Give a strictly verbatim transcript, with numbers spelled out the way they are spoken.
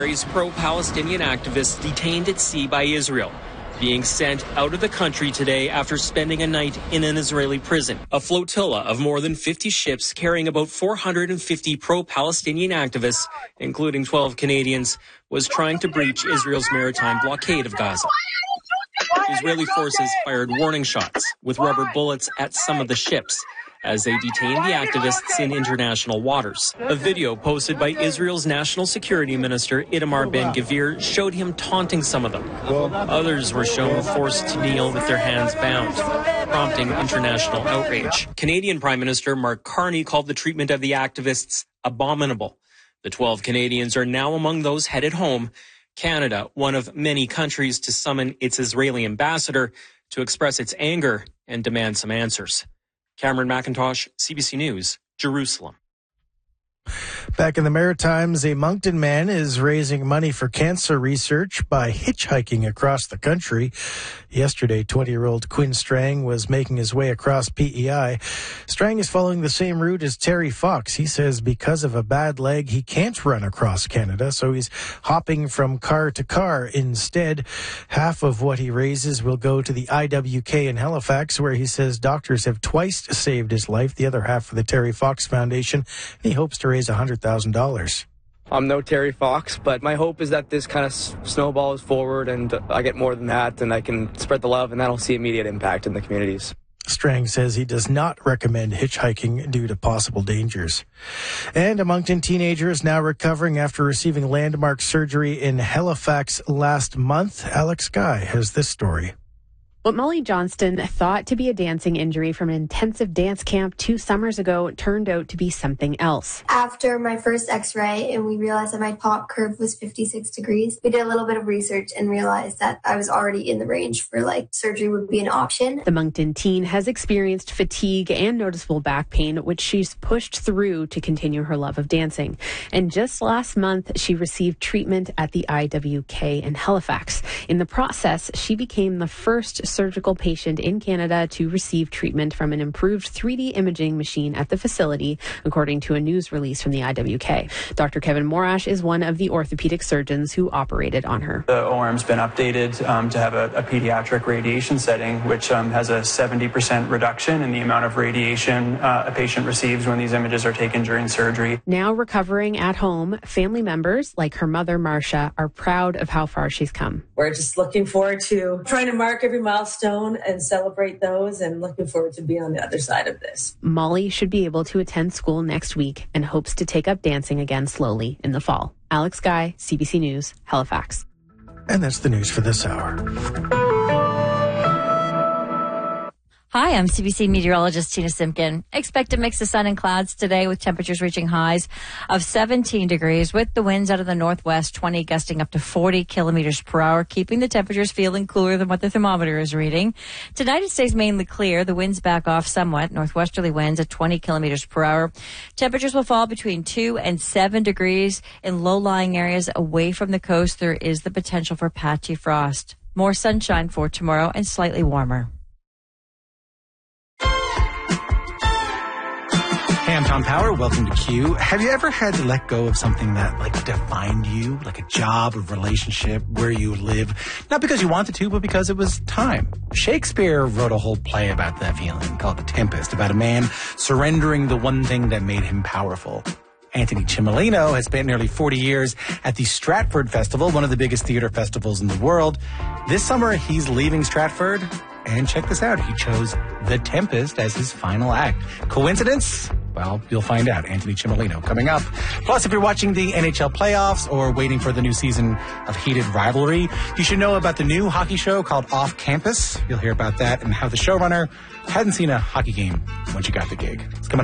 Pro-Palestinian activists detained at sea by Israel, being sent out of the country today after spending a night in an Israeli prison. A flotilla of more than fifty ships carrying about four hundred fifty pro-Palestinian activists, including twelve Canadians, was trying to breach Israel's maritime blockade of Gaza. Israeli forces fired warning shots with rubber bullets at some of the ships as they detained the activists in international waters. A video posted by Israel's National Security Minister Itamar Ben-Gvir showed him taunting some of them. Others were shown forced to kneel with their hands bound, prompting international outrage. Canadian Prime Minister Mark Carney called the treatment of the activists abominable. The twelve Canadians are now among those headed home. Canada, one of many countries to summon its Israeli ambassador to express its anger and demand some answers. Cameron McIntosh, C B C News, Jerusalem. Back in the Maritimes, a Moncton man is raising money for cancer research by hitchhiking across the country. Yesterday, twenty-year-old Quinn Strang was making his way across P E I. Strang is following the same route as Terry Fox. He says because of a bad leg, he can't run across Canada, so he's hopping from car to car instead. Half of what he raises will go to the I W K in Halifax, where he says doctors have twice saved his life, the other half for the Terry Fox Foundation. He hopes to raise one hundred thousand dollars. I'm no Terry Fox, but my hope is that this kind of snowballs forward and I get more than that and I can spread the love and that'll see immediate impact in the communities. Strang says he does not recommend hitchhiking due to possible dangers. And a Moncton teenager is now recovering after receiving landmark surgery in Halifax last month. Alex Guy has this story. What Molly Johnston thought to be a dancing injury from an intensive dance camp two summers ago turned out to be something else. After my first x-ray and we realized that my top curve was fifty-six degrees, we did a little bit of research and realized that I was already in the range for like surgery would be an option. The Moncton teen has experienced fatigue and noticeable back pain, which she's pushed through to continue her love of dancing. And just last month, she received treatment at the I W K in Halifax. In the process, she became the first surgical patient in Canada to receive treatment from an improved three D imaging machine at the facility, according to a news release from the I W K. Doctor Kevin Morash is one of the orthopedic surgeons who operated on her. The O R M's been updated um, to have a, a pediatric radiation setting, which um, has a seventy percent reduction in the amount of radiation uh, a patient receives when these images are taken during surgery. Now recovering at home, family members like her mother, Marcia, are proud of how far she's come. We're just looking forward to trying to mark every milestone and celebrate those and looking forward to being on the other side of this. Molly should be able to attend school next week and hopes to take up dancing again slowly in the fall. Alex Guy, C B C News, Halifax. And that's the news for this hour. Hi, I'm C B C meteorologist Tina Simpkin. Expect a mix of sun and clouds today with temperatures reaching highs of seventeen degrees with the winds out of the northwest, twenty gusting up to forty kilometers per hour, keeping the temperatures feeling cooler than what the thermometer is reading. Tonight it stays mainly clear. The winds back off somewhat, northwesterly winds at twenty kilometers per hour. Temperatures will fall between two and seven degrees. In low-lying areas away from the coast, there is the potential for patchy frost. More sunshine for tomorrow and slightly warmer. Hey, I'm Tom Power. Welcome to Q. Have you ever had to let go of something that, like, defined you? Like a job, a relationship, where you live? Not because you wanted to, but because it was time. Shakespeare wrote a whole play about that feeling called The Tempest, about a man surrendering the one thing that made him powerful. Anthony Cimolino has spent nearly forty years at the Stratford Festival, one of the biggest theater festivals in the world. This summer, he's leaving Stratford. And check this out. He chose The Tempest as his final act. Coincidence? Well, you'll find out. Anthony Cimolino coming up. Plus, if you're watching the N H L playoffs or waiting for the new season of Heated Rivalry, you should know about the new hockey show called Off Campus. You'll hear about that and how the showrunner hadn't seen a hockey game when she got the gig. It's coming up.